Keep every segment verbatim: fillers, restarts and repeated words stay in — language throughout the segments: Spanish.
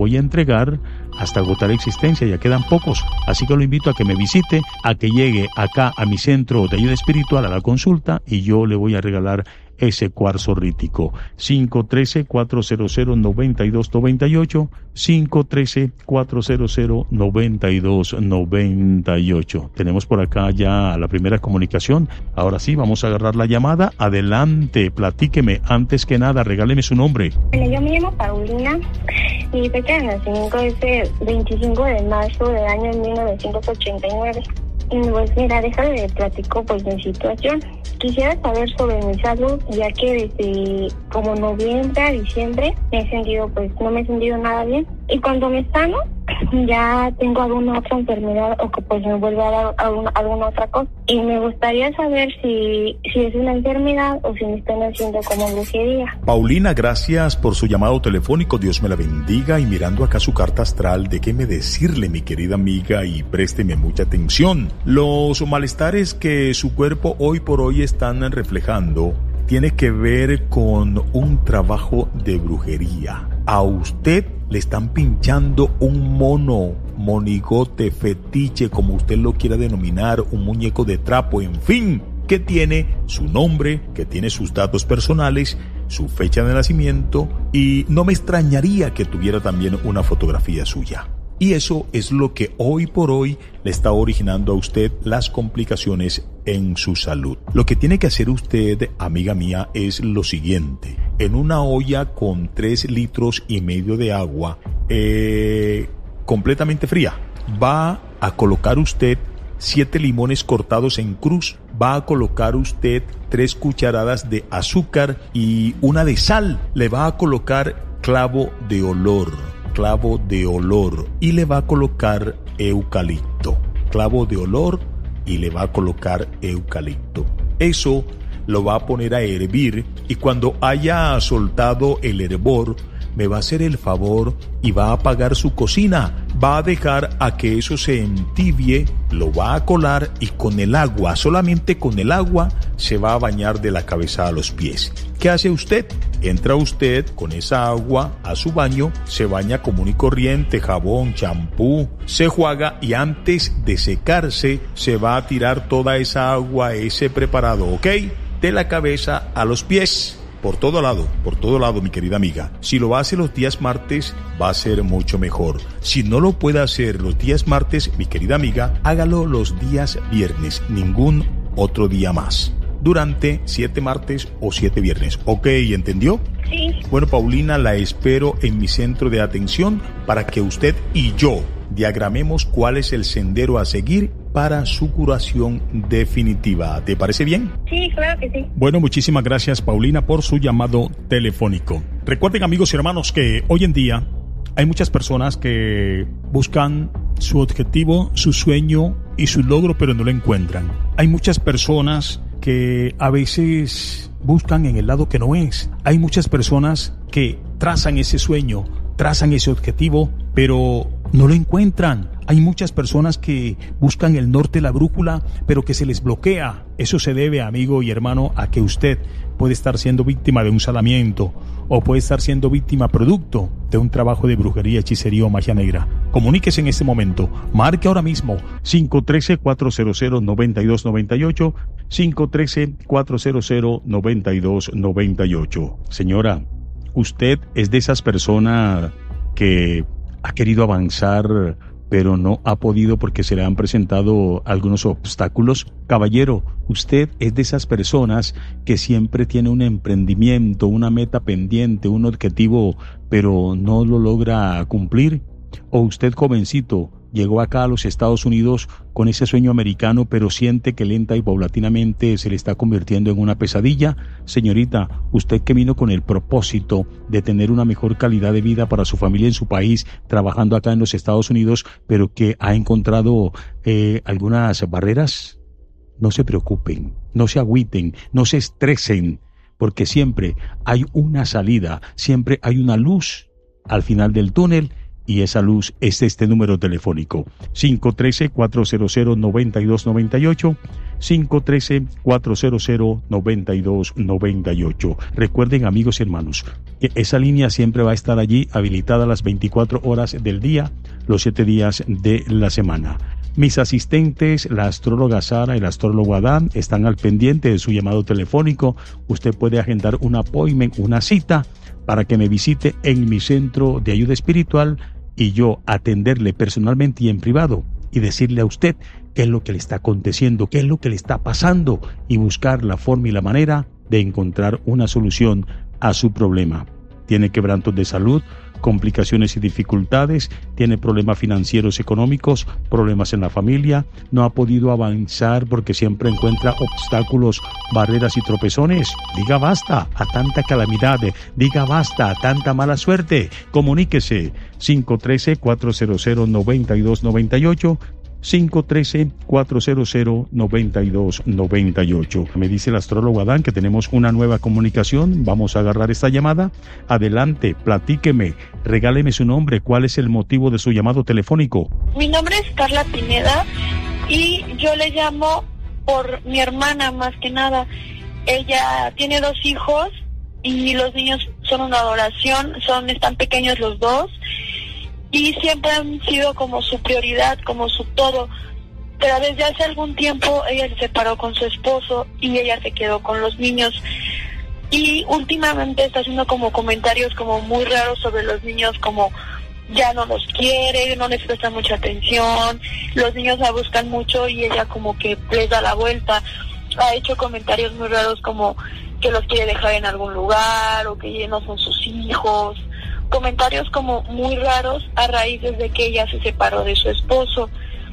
voy a entregar hasta agotar existencia, ya quedan pocos, así que lo invito a que me visite, a que llegue acá a mi centro de ayuda espiritual a la consulta y yo le voy a regalar ese cuarzo rítico. Cinco uno tres, cuatro cero cero, nueve dos nueve ocho, cinco uno tres, cuatro cero cero, nueve dos nueve ocho. Tenemos por acá ya la primera comunicación. Ahora sí, vamos a agarrar la llamada. Adelante, platíqueme. Antes que nada, regáleme su nombre. Bueno, yo me llamo Paulina. Mi fecha de nacimiento es el veinticinco de marzo del año mil novecientos ochenta y nueve. Y pues mira, déjame platico pues mi situación. Quisiera saber sobre mi salud, ya que desde como noviembre a diciembre me he sentido, pues no me he sentido nada bien. Y cuando me sano, ya tengo alguna otra enfermedad o que pues me vuelve a dar alguna, alguna otra cosa. Y me gustaría saber si, si es una enfermedad o si me están haciendo como brujería. Paulina, gracias por su llamado telefónico. Dios me la bendiga. Y mirando acá su carta astral, déjeme decirle, mi querida amiga, y présteme mucha atención. Los malestares que su cuerpo hoy por hoy están reflejando tiene que ver con un trabajo de brujería. A usted le están pinchando un mono, monigote, fetiche, como usted lo quiera denominar, un muñeco de trapo, en fin, que tiene su nombre, que tiene sus datos personales, su fecha de nacimiento, y no me extrañaría que tuviera también una fotografía suya. Y eso es lo que hoy por hoy le está originando a usted las complicaciones en su salud. Lo que tiene que hacer usted, amiga mía, es lo siguiente. En una olla con tres litros y medio de agua, eh, completamente fría, va a colocar usted siete limones cortados en cruz, va a colocar usted tres cucharadas de azúcar y una de sal. Le va a colocar clavo de olor. clavo de olor y le va a colocar eucalipto, clavo de olor y le va a colocar eucalipto. Eso lo va a poner a hervir y cuando haya soltado el hervor, me va a hacer el favor y va a apagar su cocina, va a dejar a que eso se entibie, lo va a colar y con el agua, solamente con el agua, se va a bañar de la cabeza a los pies. ¿Qué hace usted? Entra usted con esa agua a su baño, se baña común y corriente, jabón, champú, se juega y antes de secarse se va a tirar toda esa agua, ese preparado, ¿ok? De la cabeza a los pies. Por todo lado, por todo lado, mi querida amiga. Si lo hace los días martes, va a ser mucho mejor. Si no lo puede hacer los días martes, mi querida amiga, hágalo los días viernes, ningún otro día más. Durante siete martes o siete viernes. ¿Ok? ¿Entendió? Sí. Bueno, Paulina, la espero en mi centro de atención para que usted y yo diagramemos cuál es el sendero a seguir para su curación definitiva. ¿Te parece bien? Sí, claro que sí. Bueno, muchísimas gracias, Paulina, por su llamado telefónico. Recuerden, amigos y hermanos, que hoy en día hay muchas personas que buscan su objetivo, su sueño y su logro, pero no lo encuentran. Hay muchas personas que a veces buscan en el lado que no es. Hay muchas personas que trazan ese sueño, trazan ese objetivo, pero no lo encuentran. Hay muchas personas que buscan el norte, la brújula, pero que se les bloquea. Eso se debe, amigo y hermano, a que usted puede estar siendo víctima de un salamiento o puede estar siendo víctima producto de un trabajo de brujería, hechicería o magia negra. Comuníquese en este momento. Marque ahora mismo cinco uno tres, cuatro cero cero, nueve dos nueve ocho, cinco uno tres, cuatro cero cero, nueve dos nueve ocho. Señora, usted es de esas personas que ha querido avanzar, pero no ha podido porque se le han presentado algunos obstáculos. Caballero, usted es de esas personas que siempre tiene un emprendimiento, una meta pendiente, un objetivo, pero no lo logra cumplir. O usted, jovencito, llegó acá a los Estados Unidos con ese sueño americano, pero siente que lenta y paulatinamente se le está convirtiendo en una pesadilla. Señorita, usted que vino con el propósito de tener una mejor calidad de vida para su familia en su país, trabajando acá en los Estados Unidos, pero que ha encontrado eh, algunas barreras, no se preocupen, no se agüiten, no se estresen, porque siempre hay una salida, siempre hay una luz al final del túnel. y esa luz es este número telefónico, cinco uno tres, cuatro cero cero, nueve dos nueve ocho, cinco uno tres, cuatro cero cero, nueve dos nueve ocho. Recuerden, amigos y hermanos, que esa línea siempre va a estar allí habilitada las veinticuatro horas del día, los siete días de la semana. Mis asistentes, la astróloga Sara y el astrólogo Adán, están al pendiente de su llamado telefónico. Usted puede agendar un appointment, una cita, para que me visite en mi centro de ayuda espiritual y yo atenderle personalmente y en privado y decirle a usted qué es lo que le está aconteciendo, qué es lo que le está pasando y buscar la forma y la manera de encontrar una solución a su problema. Tiene quebrantos de salud, complicaciones y dificultades, tiene problemas financieros, económicos, problemas en la familia, no ha podido avanzar porque siempre encuentra obstáculos, barreras y tropezones. Diga basta a tanta calamidad, diga basta a tanta mala suerte. Comuníquese cinco uno tres, cuatro cero cero, nueve dos nueve ocho, cinco uno tres, cuatro cero cero, nueve dos nueve ocho. Me dice el astrólogo Adán que tenemos una nueva comunicación. Vamos a agarrar esta llamada. Adelante, platíqueme, regáleme su nombre. ¿Cuál es el motivo de su llamado telefónico? Mi nombre es Carla Pineda y yo le llamo por mi hermana más que nada. Ella tiene dos hijos y los niños son una adoración, son, están pequeños los dos. Y siempre han sido como su prioridad, como su todo. Pero desde hace algún tiempo ella se separó con su esposo y ella se quedó con los niños. Y últimamente está haciendo como comentarios como muy raros sobre los niños, como ya no los quiere, no les presta mucha atención, los niños la buscan mucho y ella como que les da la vuelta. Ha hecho comentarios muy raros como que los quiere dejar en algún lugar o que no son sus hijos. Comentarios como muy raros a raíz de que ella se separó de su esposo.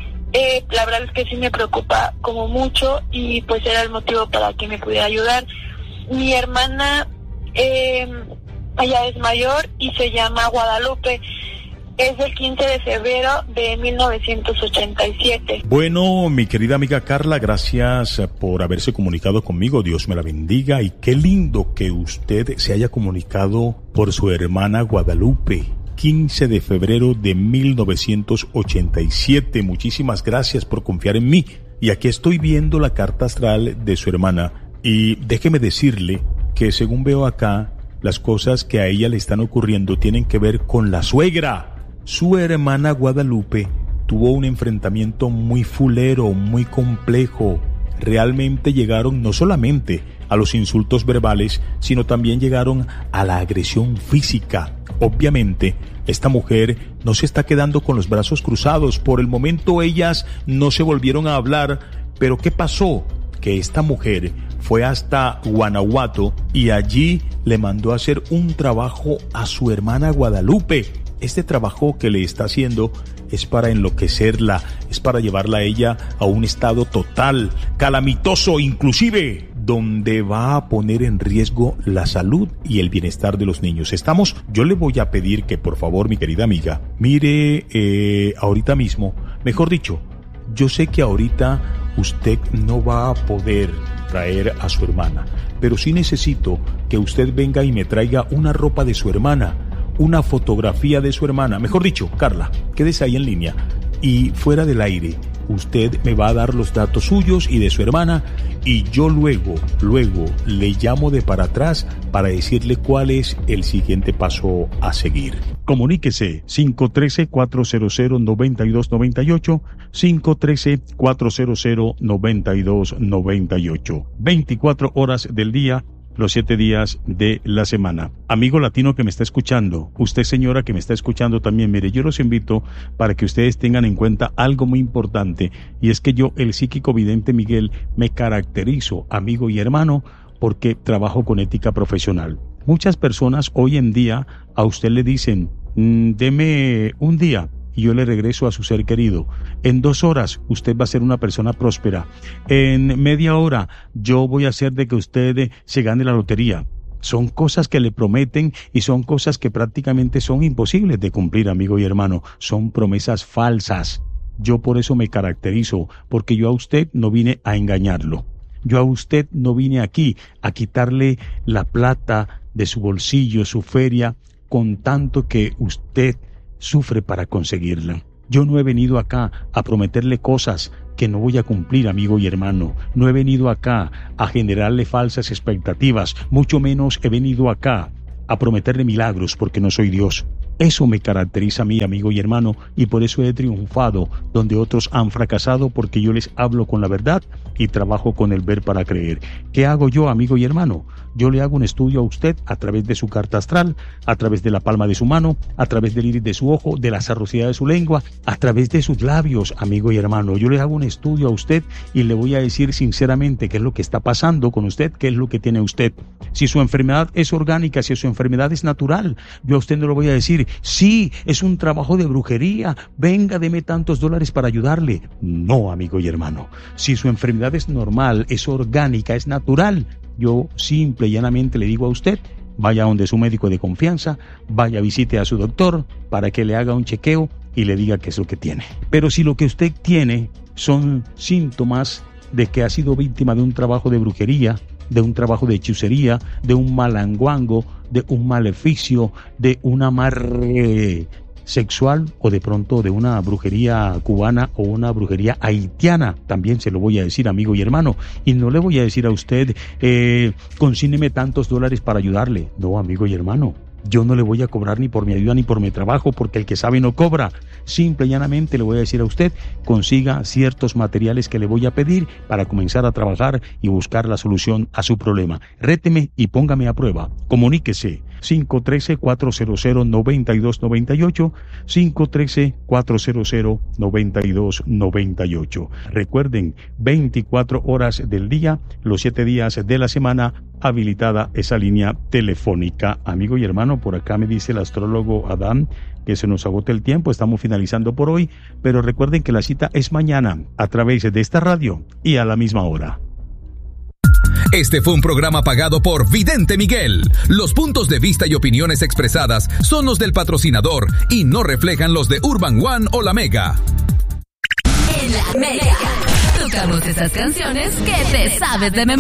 Eh, la verdad es que sí me preocupa como mucho y pues era el motivo para que me pudiera ayudar. Mi hermana, eh, ella es mayor y se llama Guadalupe. Es del quince de febrero de mil novecientos ochenta y siete. Bueno, mi querida amiga Carla, gracias por haberse comunicado conmigo. Dios me la bendiga. Y qué lindo que usted se haya comunicado por su hermana Guadalupe. quince de febrero de mil novecientos ochenta y siete. Muchísimas gracias por confiar en mí. Y aquí estoy viendo la carta astral de su hermana. Y déjeme decirle que según veo acá, las cosas que a ella le están ocurriendo tienen que ver con la suegra. Su hermana Guadalupe tuvo un enfrentamiento muy fulero, muy complejo. Realmente llegaron no solamente a los insultos verbales, sino también llegaron a la agresión física. Obviamente, esta mujer no se está quedando con los brazos cruzados. Por el momento ellas no se volvieron a hablar. Pero ¿qué pasó? Que esta mujer fue hasta Guanajuato y allí le mandó a hacer un trabajo a su hermana Guadalupe. Este trabajo que le está haciendo es para enloquecerla, es para llevarla a ella a un estado total, calamitoso inclusive, donde va a poner en riesgo la salud y el bienestar de los niños. Estamos, yo le voy a pedir que por favor, mi querida amiga, mire eh, ahorita mismo, mejor dicho, yo sé que ahorita usted no va a poder traer a su hermana, pero sí necesito que usted venga y me traiga una ropa de su hermana, una fotografía de su hermana. Mejor dicho, Carla, quédese ahí en línea y fuera del aire usted me va a dar los datos suyos y de su hermana y yo luego, luego le llamo de para atrás para decirle cuál es el siguiente paso a seguir. Comuníquese cinco uno tres, cuatro cero cero, nueve dos nueve ocho, cinco uno tres, cuatro cero cero, nueve dos nueve ocho. veinticuatro horas del día, los siete días de la semana. Amigo latino que me está escuchando, usted señora que me está escuchando también, mire, yo los invito para que ustedes tengan en cuenta algo muy importante, y es que yo, el psíquico vidente Miguel, me caracterizo, amigo y hermano, porque trabajo con ética profesional. Muchas personas hoy en día a usted le dicen, mmm, deme un día, y yo le regreso a su ser querido. En dos horas usted va a ser una persona próspera. En media hora yo voy a hacer de que usted se gane la lotería. Son cosas que le prometen y son cosas que prácticamente son imposibles de cumplir, amigo y hermano. Son promesas falsas. Yo por eso me caracterizo, porque yo a usted no vine a engañarlo. Yo a usted no vine aquí a quitarle la plata de su bolsillo, su feria, con tanto que usted sufre para conseguirla. Yo no he venido acá a prometerle cosas que no voy a cumplir, amigo y hermano. No he venido acá a generarle falsas expectativas, mucho menos he venido acá a prometerle milagros porque no soy Dios. Eso me caracteriza a mí, amigo y hermano, y por eso he triunfado donde otros han fracasado, porque yo les hablo con la verdad y trabajo con el ver para creer. ¿Qué hago yo, amigo y hermano? Yo le hago un estudio a usted a través de su carta astral, a través de la palma de su mano, a través del iris de su ojo, de la cerrosidad de su lengua, a través de sus labios, amigo y hermano. Yo le hago un estudio a usted y le voy a decir sinceramente qué es lo que está pasando con usted, qué es lo que tiene usted. Si su enfermedad es orgánica, si su enfermedad es natural, yo a usted no le voy a decir, sí, es un trabajo de brujería, venga, deme tantos dólares para ayudarle. No, amigo y hermano. Si su enfermedad es normal, es orgánica, es natural, yo simple y llanamente le digo a usted, vaya donde su médico de confianza, vaya, visite a su doctor para que le haga un chequeo y le diga qué es lo que tiene. Pero si lo que usted tiene son síntomas de que ha sido víctima de un trabajo de brujería, de un trabajo de hechicería, de un malanguango, de un maleficio, de un amarre sexual o de pronto de una brujería cubana o una brujería haitiana, también se lo voy a decir, amigo y hermano, y no le voy a decir a usted, eh, consígneme tantos dólares para ayudarle. No, amigo y hermano, yo no le voy a cobrar ni por mi ayuda ni por mi trabajo, porque el que sabe no cobra. Simple y llanamente le voy a decir a usted, consiga ciertos materiales que le voy a pedir para comenzar a trabajar y buscar la solución a su problema. Réteme y póngame a prueba. Comuníquese cinco uno tres, cuatro cero cero, nueve dos nueve ocho, cinco uno tres, cuatro cero cero, nueve dos nueve ocho. Recuerden, veinticuatro horas del día, los siete días de la semana, habilitada esa línea telefónica. Amigo y hermano, por acá me dice el astrólogo Adán que se nos agota el tiempo, estamos finalizando por hoy, pero recuerden que la cita es mañana a través de esta radio y a la misma hora. Este fue un programa pagado por Vidente Miguel. Los puntos de vista y opiniones expresadas son los del patrocinador y no reflejan los de Urban One o La Mega. En La Mega tocamos esas canciones que te sabes de memoria.